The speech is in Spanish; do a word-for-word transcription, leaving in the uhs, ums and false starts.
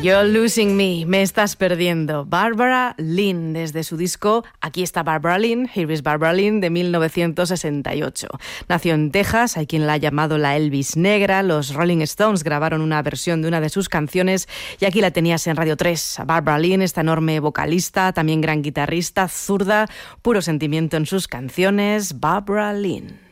You're Losing Me, me estás perdiendo. Barbara Lynn, desde su disco Aquí está Barbara Lynn, Here is Barbara Lynn, de mil novecientos sesenta y ocho. Nació en Texas, hay quien la ha llamado la Elvis negra. Los Rolling Stones grabaron una versión de una de sus canciones y aquí la tenías en Radio tres. Barbara Lynn, esta enorme vocalista, también gran guitarrista, zurda, puro sentimiento en sus canciones. Barbara Lynn.